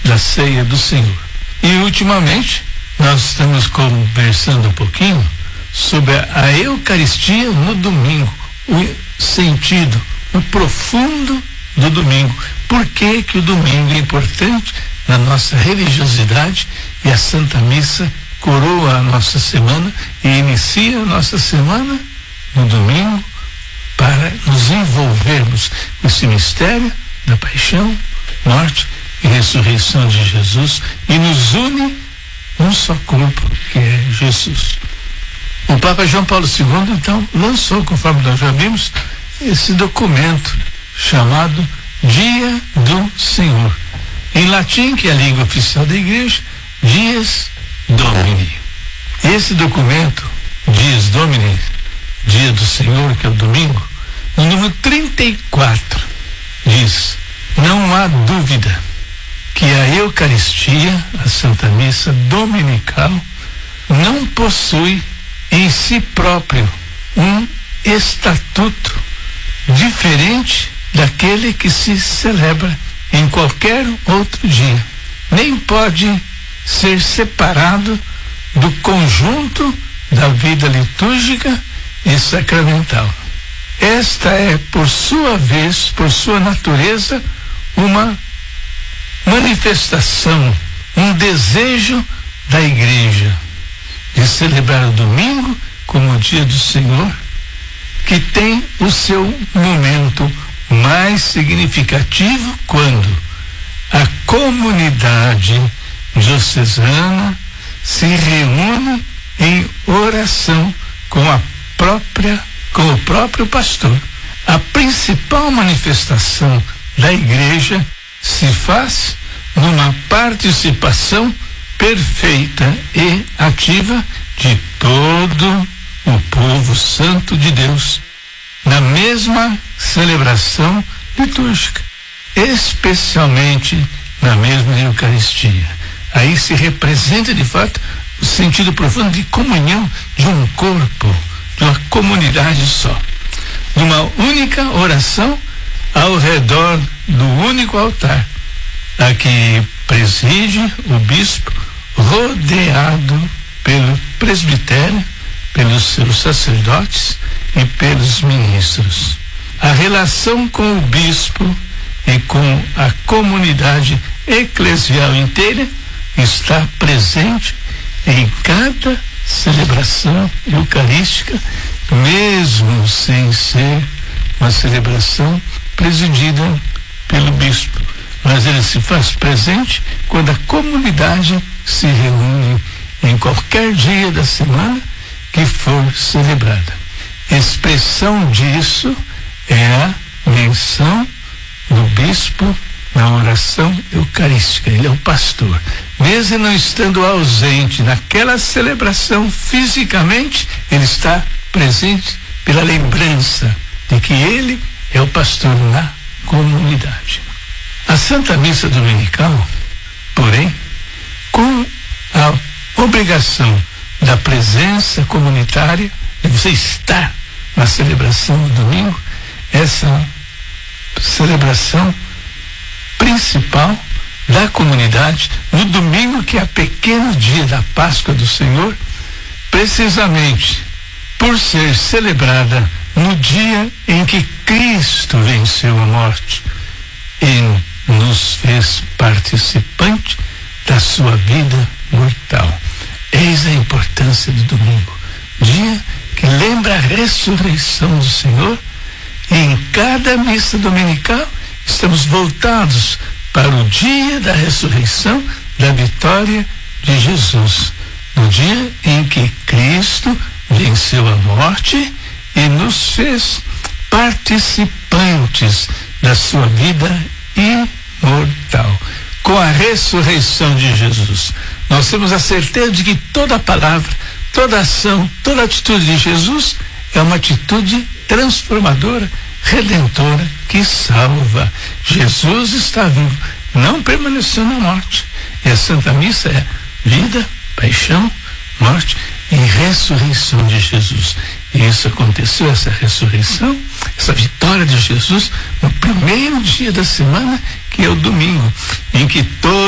da ceia do Senhor. E ultimamente nós estamos conversando um pouquinho sobre a Eucaristia no domingo, o sentido, o profundo do domingo. Por que que o domingo é importante na nossa religiosidade, e a Santa Missa coroa a nossa semana e inicia a nossa semana no domingo para nos envolvermos nesse mistério da paixão, morte e ressurreição de Jesus, e nos une num só corpo, que é Jesus. O Papa João Paulo II, então, lançou, conforme nós já vimos, esse documento chamado Dia do Senhor. Em latim, que é a língua oficial da Igreja, Dies Domini. Esse documento, Dies Domini, Dia do Senhor, que é o domingo, no número 34, diz: não há dúvida que a Eucaristia, a Santa Missa Dominical, não possui em si próprio um estatuto diferente daquele que se celebra em qualquer outro dia, nem pode ser separado do conjunto da vida litúrgica e sacramental. Esta é, por sua vez, por sua natureza, uma manifestação, um desejo da Igreja de celebrar o domingo como o dia do Senhor, que tem o seu momento mais significativo quando a comunidade diocesana se reúne em oração com o próprio pastor. A principal manifestação da Igreja se faz numa participação perfeita e ativa de todo o povo santo de Deus na mesma celebração litúrgica, especialmente na mesma Eucaristia. Aí se representa de fato o sentido profundo de comunhão de um corpo, de uma comunidade só, numa única oração ao redor do único altar, a que preside o bispo, rodeado pelo presbitério, pelos seus sacerdotes e pelos ministros. A relação com o bispo e com a comunidade eclesial inteira está presente em cada celebração eucarística, mesmo sem ser uma celebração presidida pelo bispo. Mas ele se faz presente quando a comunidade se reúne em qualquer dia da semana que for celebrada. Expressão disso é a menção do bispo na oração eucarística. Ele é o pastor. Mesmo não estando ausente naquela celebração fisicamente, ele está presente pela lembrança de que ele é o pastor na comunidade. A Santa Missa Dominical, porém, com a obrigação da presença comunitária, de você estar na celebração do domingo, essa celebração principal da comunidade, no domingo, que é o pequeno dia da Páscoa do Senhor, precisamente por ser celebrada no dia em que Cristo venceu a morte e nos fez participante da sua vida mortal. Eis a importância do domingo, dia que lembra a ressurreição do Senhor, e em cada missa dominical estamos voltados para o dia da ressurreição, da vitória de Jesus, no dia em que Cristo venceu a morte e nos fez participantes da sua vida imortal. Com a ressurreição de Jesus, nós temos a certeza de que toda palavra, toda ação, toda atitude de Jesus é uma atitude transformadora, redentora, que salva. Jesus está vivo, não permaneceu na morte. E a Santa Missa é vida, paixão, morte e ressurreição de Jesus. E isso aconteceu, essa ressurreição, essa vitória de Jesus, no primeiro dia da semana, que é o domingo, em que todos